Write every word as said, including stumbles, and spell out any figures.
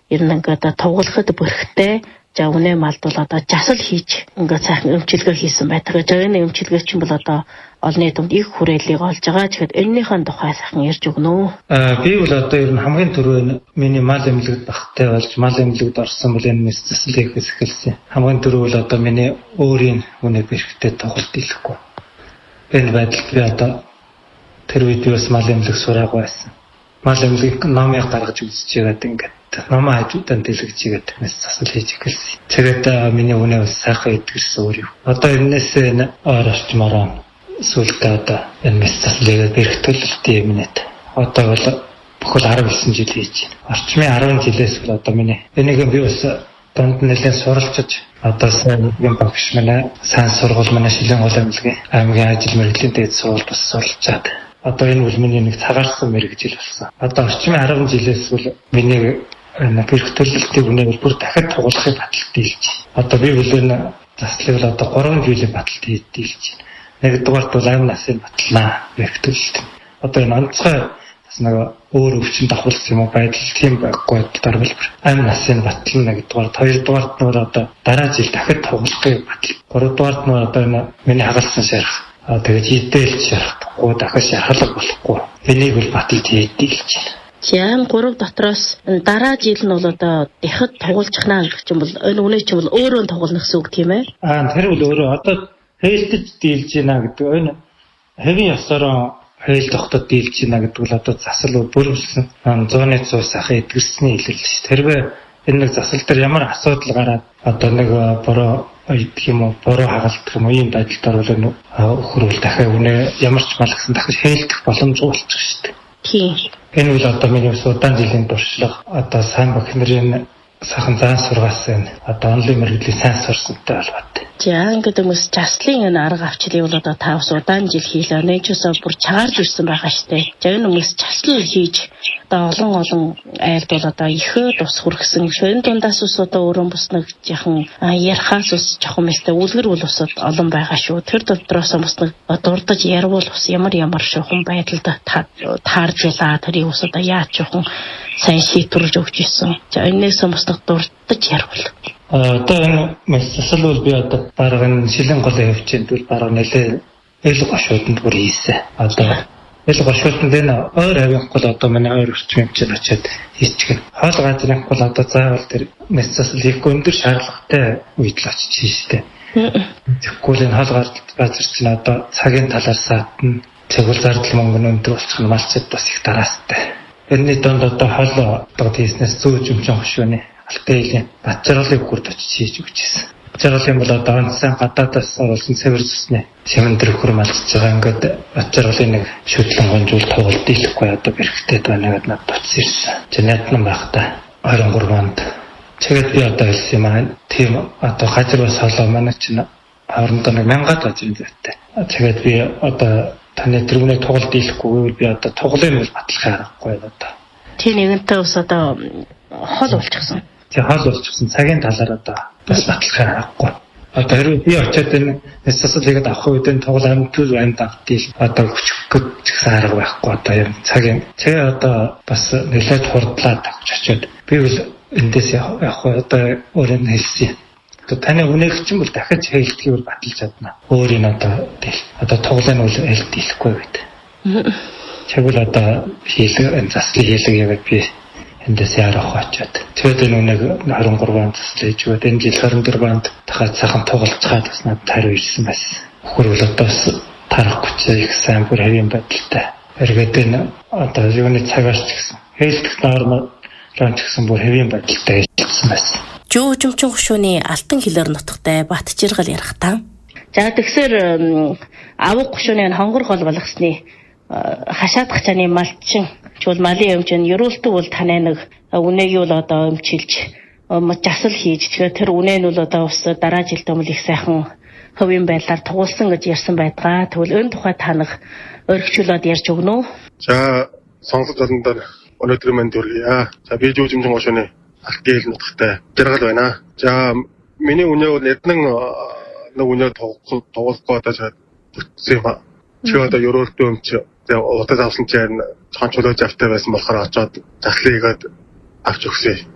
ер нь ингээд тугуулахад бүрхтэй за үнэ малд бол одоо жасал хийж ингээд сайхан өмчилгээ хийсэн байдаг. За энэ өмчилгээ чинь бол одоо олонний дунд их хүрээлийг олж байгаа. Тэгэхээр энэнийхэн тухай сайхан ярьж өгнө үү? Аа би бол одоо ер нь хамгийн түрүү миний мал эмнэлэгт багтай болж мал эмнэлэгт орсон бол энэ мэс засал хийхээс эхэлсэн. Хамгийн түрүү бол одоо миний өөрийн үнэ бэрхтээ тоглолт хийхгүй. Энэ байдал би одоо тэр үед бас мал эмнэлэг сурааг байсан. Мал эмнэлэг номыг гаргаж үзэж байгаад ингээд намаа хажуудаа дэлгэж игээд мэс засал хийж эхэлсэн. Тэгээд миний үнэ бас сайхан идгэрсэн өөр юм. Одоо энэс энэ ойр орчмороо сүлдээ одоо энэ мэс заслыг бэрхтүүлэлтийн юмнэт. Одоо бол бүхэл арав девсан жил хийж байна. Орчмын арван жилээс бол одоо миний энийг би бас донд нэлээд суралцж одоо сайн юм багш манай сайн сургууль манай Шилэн гол эмнэлгийн аймгийн ажил мэргэжлийн дэд сургууль бас суралцаад одоо энэ бол миний нэг цагаарсан мэргэжил болсон. Одоо орчмын арван жилээс бол миний бэрхтүүлэлтийн үнэ бүр дахиад тугуулахыг баталт дийлж. Одоо би бол энэ заслыг л одоо гурван жилийн баталт дийлж байна. Нэгдүгээрт бол амь насын баталнаа бэрхтүүлэлт. Одоо энэ онцгой бас нэг өөр өвчин давхуулсан юм уу байдал тийм байхгүй талаар бол амь насын батална нэгдүгээрт, хоёрдугаарт нь одоо дараа жил дахиад тугуулахыг батал. Гуравдугаарт нь одоо энэ миний хагалсан шарх. Аа тэгээд идэлж шархдахгүй дахиад шархалга болохгүй. Энийг бол баталт дийлж байна. Яам гурав дотроос дараа жил нь бол одоо дахиад тугуулчихнаа гэх юм бол энэ үнэ чинь бол өөрөө тугуулна гэсэн үг тийм ээ? Аа тэр бол өөрөө одоо хээлтэж дийлж байна гэдэг энэ хэвийн ёсороо хээл тогтод дийлж байна гэдэг бол одоо засал бүрвэлсэн зууны цус ахын эдгэрсний хэлэл шүү. Тэрвээ энэ нэг засал дээр ямар асуудал гараад одоо нэг бороо идэх юм уу бороо хагалдах юм уу ийм байдалд бол өхрүүл дахиад үнэ ямар ч мал гэсэн дахиж хээлтэх боломжгүй болчих шүү дээ. Тийм. Энэ бол одоо миний удаан жилийн туршлага одоо сайн багш нарын сайхан заан сургаасан одоо онлайн мэргэжлийн сайн сурсантай холбоотой. За ингээд хүмүүс заслын энэ арга авчлыг бол одоо та бас удаан жил хийлээ. Нээжсээ бүр чагарч ирсэн байгаа штэ. За энэ хүмүүс заслал хийж одоо олон олон айлд бол одоо ихөө тус хүргэсэн. Энэ дундаас ус одоо өөрөө бас нэг яхан ярихаас ус жоохон мэстэй үлгэр бол усад олон байгаа шүү. Тэр дотроос бас нэг дурдж ярвал ус ямар ямар шухан байдалд тааржлаа. Тэрийг ус одоо яаж жоохон сайн шийдвэрлэж өгч ирсэн. За энэс бас нэг дурдж ярвал. Одоо энэ засал бол би одоо бараг энэ Шилэн голын хөвчөнд бол бараг нэлээ эл гошууданд бүр хийсэн. Одоо эл гошууданд энэ ойр авих гол одоо манай ойр орчим хэмжээнд очиад хийчихэн. Хоол газрын гол одоо заавал тэр мэс засал хийхгүй өндөр шаардлагатай үед л очиж хийжтэй. Тэгэхгүй энэ хоол газар чинь одоо цагийн талаар саатна. Цэгүүл зардал мөнгө өндөр болчих нь малчид бас их дараастай. Энэний донд одоо хоол одоо хийснээс зүүж өмчөн хөшөөний алтайлийн Батжарлын бүрд очиж хийж өгчээсэн. Батжарлын бол одоо онцсан гадаадаас оруулсан цэвэр зүсний шимэндэр хөрмалж байгаа. Ингээд Батжарлын нэг шүтлэн гонжуул тоглолт дийлэхгүй одоо бэрхтээд байна гэдэг надад батсан ирсэн. Жинэтнэн байхдаа ойрон гурванд тэгээд би одоо хэлсэн юм аа. Тийм одоо газар бас холоо манай чинь хоорондоо нэг мянгад газар зүйтэй. Тэгээд би одоо таны тэрүүний тоглолт дийлэхгүй би одоо тоглоом бол батлах аргагүй одоо. Тийм нэгэнтээ ус одоо хол болчихсон. Тэгээ хол болчихсон цагийн талаар одоо бас батлах аргагүй. Одоо хэрвээ би очиод энэ нэсэсэлгээд авах үед энэ тоглоом амтгүй амьд авдгийг одоо хүчгэж гэсэн арга байхгүй одоо юм цагийн тэгээ одоо бас нэлээд хурдлаад авч очиод би бол эндээс явах одоо өөрөө хэлсэн. Одоо таны үнээх чинь бол дахиж хэлтгийг баталж чадна. Өөр энэ одоо тэл одоо тоглоом бол хэлт дийлэхгүй гэдэг. Тэгвэл одоо хийлэг энэ заслыг хийлэг яваад би эндээс ярах очиад. Тэгээд энэ нэг двадцать три онд заслаж өгөөд энэ жил двадцать четыре онд дахиад сайхан тоглолцоход бас надад хариу ирсэн байсан. Хөрвөл одоо бас тарахгүй ч их сайн бүр хэвийн байдалтай. Эргээд энэ одоо юуны цагаас ч гэсэн хэлтэх норм ранч гэсэн бүр хэвийн байдалтай хэлсэн байсан. Жүүжимчин хөшөөний алтан хилээр нутагтай бат жиргал ярих та. За тэгсэр авах хөшөөний хонгор гол болгосны хашаадах чаны малчин чул малын өмчн ерөөлтөг бол танай нэг үнэгийг бол одоо өмчилж жасал хийж тэгээ тэр үнэ нь бол одоо бас дараа жилд өмл их сайхан хөвийн байдлаар тугуулсан гэж ярьсан байдгаа. Тэгвэл энэ тухай танах өргөжлөд ярьж өгнө үү? За сонсож олондоо өнөөдөр манд дүргийа. За би жүүжимчин гошооны алтан хил нутагтай жиргал байна. За миний үнэ бол эднэн нэг үнэ тоглохгүй одоо бүтсэн юм. Чи одоо ерөөлтөө өмч тэгээ удаа авсан чинь цаан чулууж автай байсан болохоор очоод заслыг авч өгсөн.